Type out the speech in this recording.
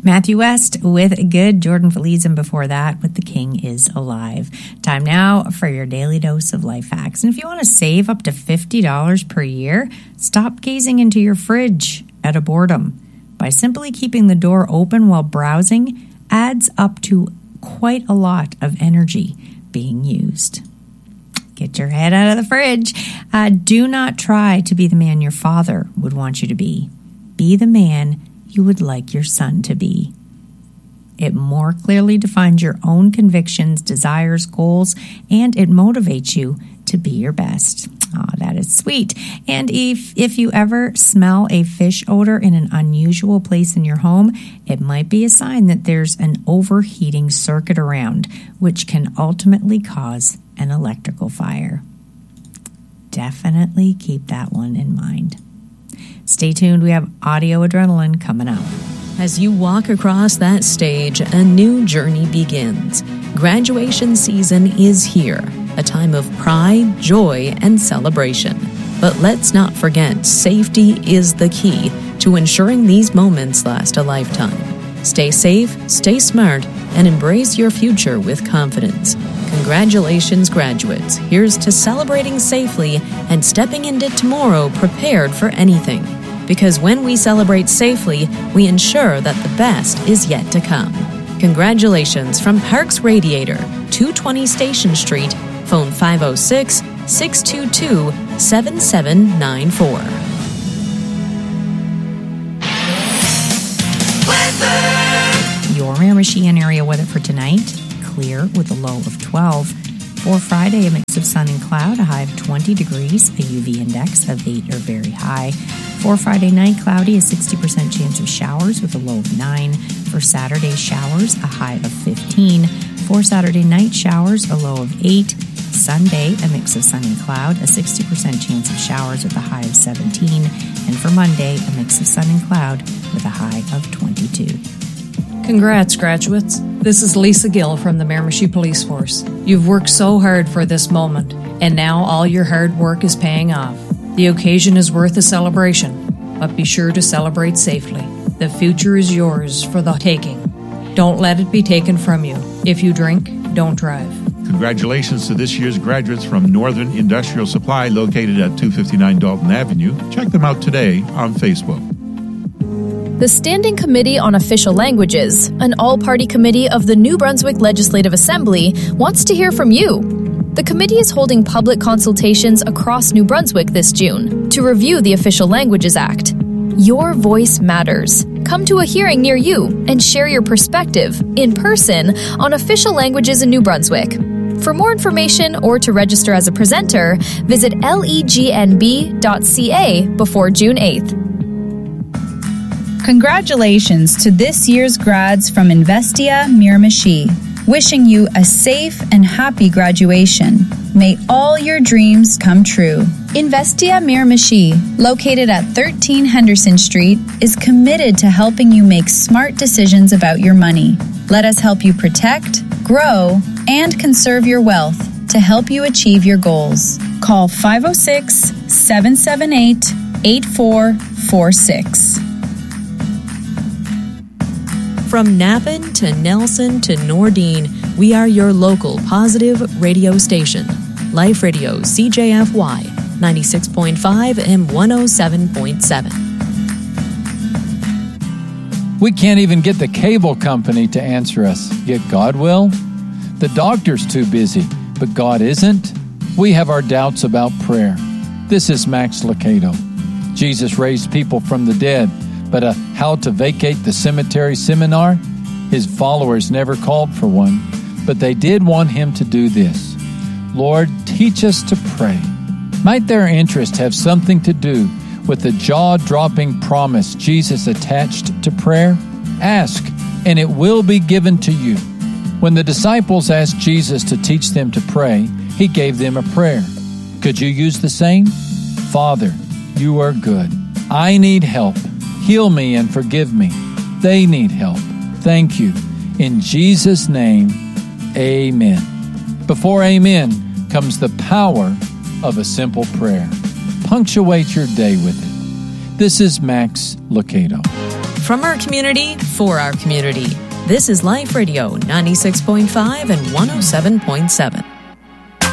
Matthew West with Good, Jordan Feliz, and before that with The King is Alive. Time now for your daily dose of life hacks. And if you want to save up to $50 per year, stop gazing into your fridge out of boredom. By simply keeping the door open while browsing adds up to quite a lot of energy being used. Get your head out of the fridge. Do not try to be the man your father would want you to be. Be the man you would like your son to be. It more clearly defines your own convictions, desires, goals, and it motivates you to be your best. Oh, that is sweet. And if you ever smell a fish odor in an unusual place in your home, it might be a sign that there's an overheating circuit around, which can ultimately cause an electrical fire. Definitely keep that one in mind. Stay tuned. We have Audio Adrenaline coming up. As you walk across that stage, a new journey begins. Graduation season is here, a time of pride, joy, and celebration. But let's not forget, safety is the key to ensuring these moments last a lifetime. Stay safe, stay smart, and embrace your future with confidence. Congratulations, graduates. Here's to celebrating safely and stepping into tomorrow prepared for anything. Because when we celebrate safely, we ensure that the best is yet to come. Congratulations from Parks Radiator, 220 Station Street, phone 506-622-7794. Your Miramichi area weather for tonight, clear with a low of 12. For Friday, a mix of sun and cloud, a high of 20 degrees, a UV index of 8 or very high. For Friday night, cloudy, a 60% chance of showers with a low of 9. For Saturday, showers, a high of 15. For Saturday night, showers, a low of 8. Sunday, a mix of sun and cloud, a 60% chance of showers with a high of 17. And for Monday, a mix of sun and cloud with a high of 22. Congrats, graduates. This is Lisa Gill from the Miramichi Police Force. You've worked so hard for this moment, and now all your hard work is paying off. The occasion is worth a celebration, but be sure to celebrate safely. The future is yours for the taking. Don't let it be taken from you. If you drink, don't drive. Congratulations to this year's graduates from Northern Industrial Supply located at 259 Dalton Avenue. Check them out today on Facebook. The Standing Committee on Official Languages, an all-party committee of the New Brunswick Legislative Assembly, wants to hear from you. The committee is holding public consultations across New Brunswick this June to review the Official Languages Act. Your voice matters. Come to a hearing near you and share your perspective in person on official languages in New Brunswick. For more information or to register as a presenter, visit legnb.ca before June 8th. Congratulations to this year's grads from Investia Miramichi. Wishing you a safe and happy graduation. May all your dreams come true. Investia Miramichi, located at 13 Henderson Street, is committed to helping you make smart decisions about your money. Let us help you protect, grow, and conserve your wealth to help you achieve your goals. Call 506-778-8446. From Napan to Nelson to Nordine, we are your local positive radio station. Life Radio CJFY 96.5 and 107.7. We can't even get the cable company to answer us, yet God will. The doctor's too busy, but God isn't. We have our doubts about prayer. This is Max Lucado. Jesus raised people from the dead, but a How to Vacate the Cemetery seminar? His followers never called for one, but they did want him to do this. Lord, teach us to pray. Might their interest have something to do with the jaw-dropping promise Jesus attached to prayer? Ask, and it will be given to you. When the disciples asked Jesus to teach them to pray, he gave them a prayer. Could you use the same? Father, you are good. I need help. Heal me and forgive me. They need help. Thank you. In Jesus' name, amen. Before amen comes the power of a simple prayer. Punctuate your day with it. This is Max Lucado. From our community, for our community. This is Life Radio 96.5 and 107.7.